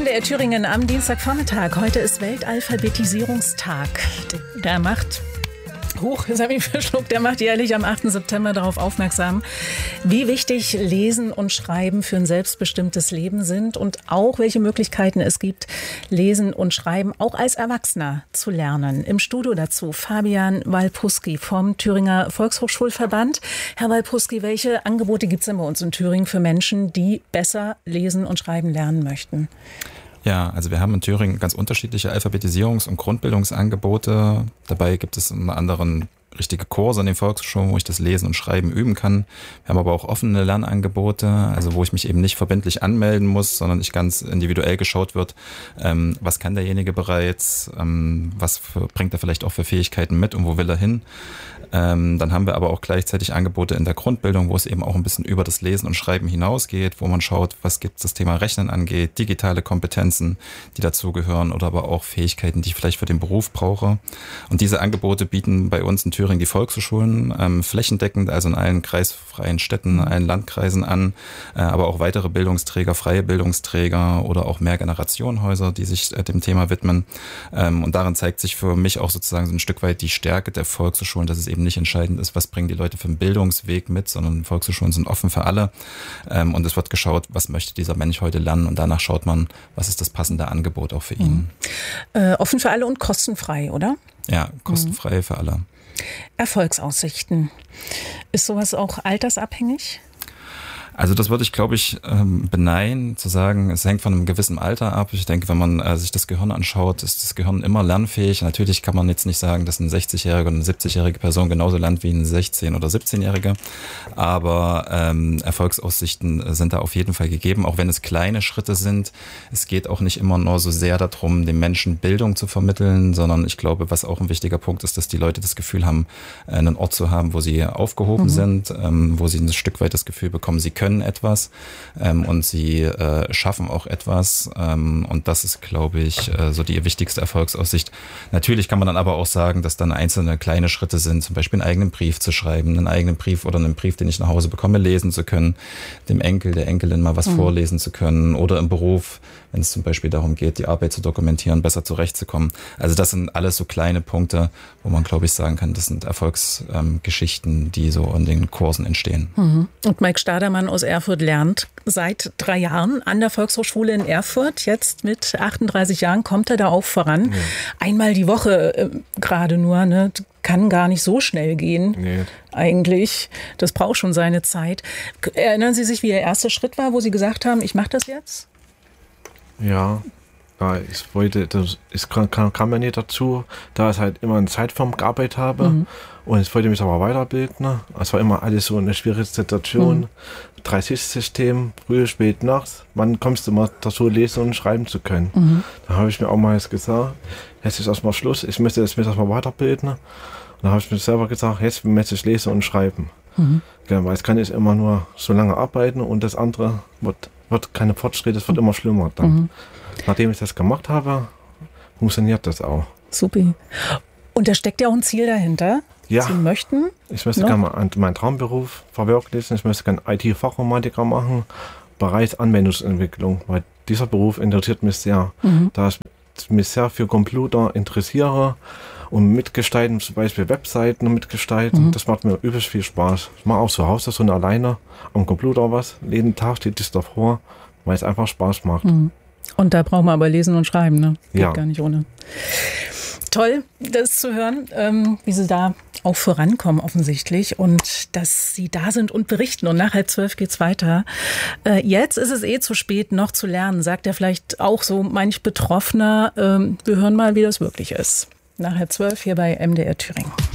MDR Thüringen am Dienstagvormittag. Heute ist Weltalphabetisierungstag. Der macht jetzt habe ich verschluckt, der macht jährlich am 8. September darauf aufmerksam, wie wichtig Lesen und Schreiben für ein selbstbestimmtes Leben sind und auch welche Möglichkeiten es gibt, Lesen und Schreiben auch als Erwachsener zu lernen. Im Studio dazu Fabian Walpusky vom Thüringer Volkshochschulverband. Herr Walpusky, welche Angebote gibt es denn bei uns in Thüringen für Menschen, die besser lesen und schreiben lernen möchten? Ja, also wir haben in Thüringen ganz unterschiedliche Alphabetisierungs- und Grundbildungsangebote. Dabei gibt es unter anderem richtige Kurse an den Volkshochschulen, wo ich das Lesen und Schreiben üben kann. Wir haben aber auch offene Lernangebote, also wo ich mich eben nicht verbindlich anmelden muss, sondern ich ganz individuell geschaut wird, was kann derjenige bereits, bringt er vielleicht auch für Fähigkeiten mit und wo will er hin. Dann haben wir aber auch gleichzeitig Angebote in der Grundbildung, wo es eben auch ein bisschen über das Lesen und Schreiben hinausgeht, wo man schaut, was gibt es das Thema Rechnen angeht, digitale Kompetenzen, die dazugehören oder aber auch Fähigkeiten, die ich vielleicht für den Beruf brauche. Und diese Angebote bieten bei uns in Thüringen die Volkshochschulen flächendeckend, also in allen kreisfreien Städten, allen Landkreisen an, aber auch weitere Bildungsträger, freie Bildungsträger oder auch Mehrgenerationenhäuser, die sich dem Thema widmen. Und darin zeigt sich für mich auch sozusagen so ein Stück weit die Stärke der Volkshochschulen, dass es eben nicht entscheidend ist, was bringen die Leute für einen Bildungsweg mit, sondern Volkshochschulen sind offen für alle. Und es wird geschaut, was möchte dieser Mensch heute lernen und danach schaut man, was ist das passende Angebot auch für ihn. Offen für alle und kostenfrei, oder? Ja, kostenfrei für alle. Erfolgsaussichten. Ist sowas auch altersabhängig? Also das würde ich, glaube ich, beneiden, zu sagen, es hängt von einem gewissen Alter ab. Ich denke, wenn man sich das Gehirn anschaut, ist das Gehirn immer lernfähig. Natürlich kann man jetzt nicht sagen, dass eine 60-jährige oder eine 70-jährige Person genauso lernt wie eine 16- oder 17-jährige. Aber Erfolgsaussichten sind da auf jeden Fall gegeben, auch wenn es kleine Schritte sind. Es geht auch nicht immer nur so sehr darum, den Menschen Bildung zu vermitteln, sondern ich glaube, was auch ein wichtiger Punkt ist, dass die Leute das Gefühl haben, einen Ort zu haben, wo sie aufgehoben sind, wo sie ein Stück weit das Gefühl bekommen, sie können etwas und sie schaffen auch etwas und das ist, glaube ich, so die wichtigste Erfolgsaussicht. Natürlich kann man dann aber auch sagen, dass dann einzelne kleine Schritte sind, zum Beispiel einen eigenen Brief zu schreiben, einen eigenen Brief oder einen Brief, den ich nach Hause bekomme, lesen zu können, dem Enkel, der Enkelin mal was vorlesen zu können oder im Beruf, wenn es zum Beispiel darum geht, die Arbeit zu dokumentieren, besser zurechtzukommen. Also das sind alles so kleine Punkte, wo man, glaube ich, sagen kann, das sind Erfolgsgeschichten, die so in den Kursen entstehen. Und Mike Stadermann aus Erfurt lernt seit 3 Jahren an der Volkshochschule in Erfurt. Jetzt mit 38 Jahren kommt er da auch voran. Ja. Einmal die Woche gerade nur, ne? Kann gar nicht so schnell gehen, eigentlich. Das braucht schon seine Zeit. Erinnern Sie sich, wie Ihr erster Schritt war, wo Sie gesagt haben, ich mache das jetzt? Ja, ich kam ja nicht dazu, da ich halt immer in Zeitform gearbeitet habe und ich wollte mich aber weiterbilden. Es war immer alles so eine schwierige Situation. 3-Schicht-System, früh, spät, nachts. Wann kommst du mal dazu, lesen und schreiben zu können? Da habe ich mir auch mal gesagt, jetzt ist erstmal Schluss, ich möchte mich erstmal weiterbilden. Und dann habe ich mir selber gesagt, jetzt möchte ich lesen und schreiben. Ja, weil es kann nicht immer nur so lange arbeiten und das andere wird keine Fortschritte, es wird immer schlimmer dann. Nachdem ich das gemacht habe, funktioniert das auch. Super. Und da steckt ja auch ein Ziel dahinter. Ja. Sie möchten? Ich möchte gerne meinen Traumberuf verwirklichen. Ich möchte gerne IT-Fachinformatiker machen, Bereich Anwendungsentwicklung, weil dieser Beruf interessiert mich sehr. Da ich mich sehr für Computer interessiere und mitgestalten, zum Beispiel Webseiten mitgestalten, das macht mir übelst viel Spaß. Ich mache auch zu Hause so alleine am Computer was. Jeden Tag steht das davor, weil es einfach Spaß macht. Und da braucht man aber lesen und schreiben, ne? Geht ja. Gar nicht ohne. Toll, das zu hören, wie Sie da auch vorankommen offensichtlich und dass Sie da sind und berichten. Und nach 11:30 geht's weiter. Jetzt ist es zu spät, noch zu lernen, sagt ja vielleicht auch so manch Betroffener. Wir hören mal, wie das wirklich ist. Nach 11:30 hier bei MDR Thüringen.